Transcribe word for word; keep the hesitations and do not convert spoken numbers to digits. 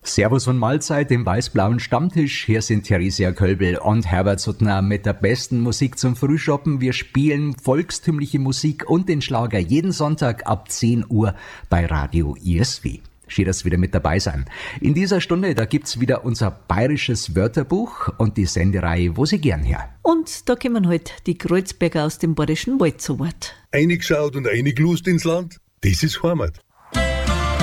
Servus und Mahlzeit im weiß-blauen Stammtisch. Hier sind Theresia Kölbel und Herbert Suttner mit der besten Musik zum Frühschoppen. Wir spielen volkstümliche Musik und den Schlager jeden Sonntag ab zehn Uhr bei Radio I S W. Schön, dass Sie wieder mit dabei sein. In dieser Stunde, da gibt's wieder unser bayerisches Wörterbuch und die Sendereihe Wo Sie gern her. Und da kommen halt die Kreuzberger aus dem Bayerischen Wald zu Wort. Eingeschaut und eingelust ins Land, das ist Heimat.